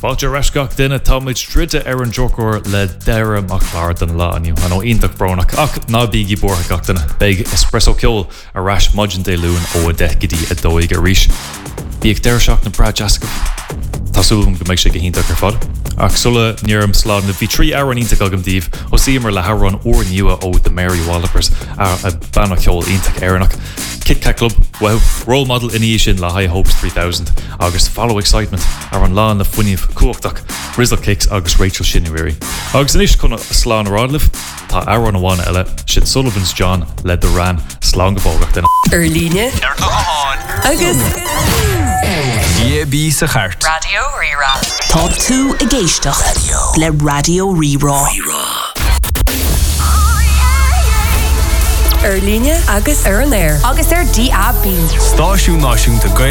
Fáilte reisgach duine táid stride ar an Joker le deire machlár den lániu an ó intach brnach ach ná bíí bortha gachtainna beag espresso ceol a rais mudjin dé lún ó a decadí a dóig a ríis. Bíag deir seach na Brad Jessica. Tásúm go méid sé go híntaach ar fad. Ach sulla níorm slán na bhí 3 hour an ítach agam díomh ó símar le harán ó nua ó the Mary Wallopers a banna ceol ítach airnach. Kit Kat Club, wow, role model in sin le High Hopes 3000 agus follow excitement ar an lán na funineh cuachtach Rizzle Kicks agus Rachel Shinnuiri. Agus inis chun slán rádlih tá aran amháin eile sin Sullivan's John led the ran slán go bógach den. Líne agus bí sa chart. Radio Rira. Tá tú a géisteach le Radio Rira. Líne agus ar an air agus ar DAB. Stáisiú náisiúnta